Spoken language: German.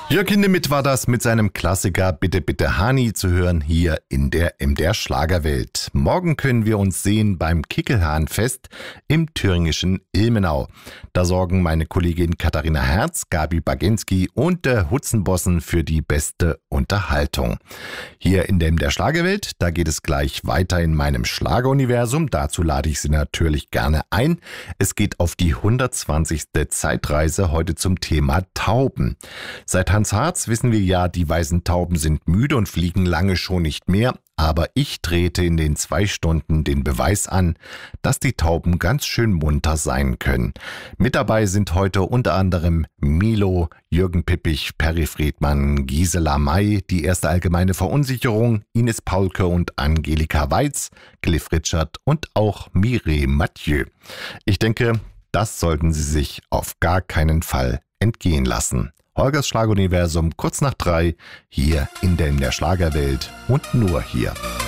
Jörg Hindemith war das mit seinem Klassiker Bitte, bitte Hani zu hören hier in der MDR Schlagerwelt. Morgen können wir uns sehen beim Kickelhahnfest im thüringischen Ilmenau. Da sorgen meine Kollegin Katharina Herz, Gabi Baginski und der Hutzenbossen für die beste Unterhaltung. Hier in der MDR Schlagerwelt, da geht es gleich weiter in meinem Schlageruniversum. Dazu lade ich Sie natürlich gerne ein. Es geht auf die 120. Zeitreise heute zum Thema Tauben. Seit Hans Harz wissen wir ja, die weißen Tauben sind müde und fliegen lange schon nicht mehr. Aber ich trete in den 2 Stunden den Beweis an, dass die Tauben ganz schön munter sein können. Mit dabei sind heute unter anderem Milo, Jürgen Pippich, Perry Friedmann, Gisela May, die erste allgemeine Verunsicherung, Ines Paulke und Angelika Weiz, Cliff Richard und auch Mireille Mathieu. Ich denke, das sollten Sie sich auf gar keinen Fall entgehen lassen. Holgers Schlageruniversum kurz nach 3, hier in der Schlagerwelt und nur hier.